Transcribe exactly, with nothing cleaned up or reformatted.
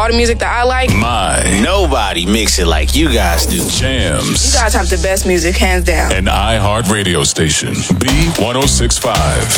the music that I like. My. Nobody mix it like you guys do. Jams. You guys have the best music, hands down. An iHeart radio station. B one oh six point five.